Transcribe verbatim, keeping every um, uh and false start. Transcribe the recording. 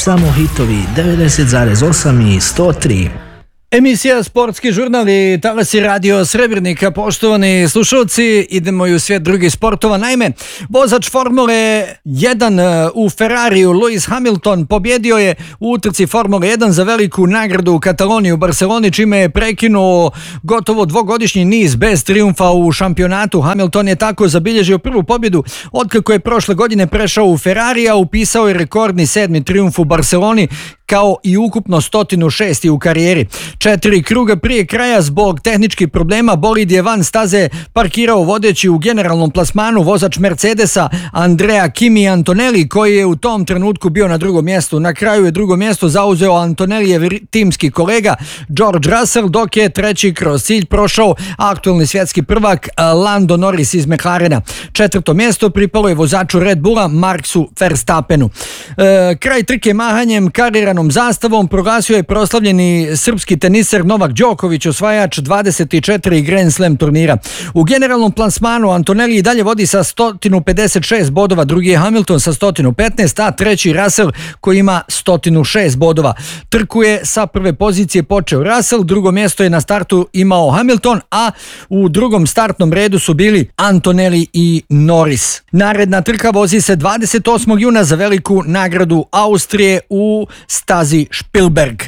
Samo hitovi devedeset zarez osam i sto tri. Emisija Sportski žurnal i talasi radio Srebrnika. Poštovani slušalci, idemo i u svijet drugih sportova. Naime, vozač Formule jedan u Ferrariju Lewis Hamilton pobjedio je u utrci Formule jedan za veliku nagradu u Kataloniji u Barceloni, čime je prekinuo gotovo dvogodišnji niz bez trijumfa u šampionatu. Hamilton je tako zabilježio prvu pobjedu otkako je prošle godine prešao u Ferrari, a upisao je rekordni sedmi trijumf u Barceloni, kao i ukupno stotinu šesti u karijeri. Četiri kruga prije kraja zbog tehničkih problema bolid je van staze parkirao vodeći u generalnom plasmanu vozač Mercedesa Andrea Kimi Antonelli, koji je u tom trenutku bio na drugom mjestu. Na kraju je drugo mjesto zauzeo Antonellijev timski kolega George Russell, dok je treći kroz cilj prošao aktualni svjetski prvak Lando Norris iz McLarena. Četvrto mjesto pripalo je vozaču Red Bulla Maxu Verstappenu. E, kraj trke mahanjem kariranom zastavom proglasio je proslavljeni srpski teniser Novak Đoković, osvajač dvadeset četiri Grand Slam turnira. U generalnom plasmanu Antonelli i dalje vodi sa sto pedeset šest bodova, drugi je Hamilton sa sto petnaest, a treći Russell koji ima sto šest bodova. Trku je sa prve pozicije počeo Russell, drugo mjesto je na startu imao Hamilton, a u drugom startnom redu su bili Antonelli i Norris. Naredna trka vozi se dvadeset osmog juna za veliku nagradu Austrije u stazi Spielberg.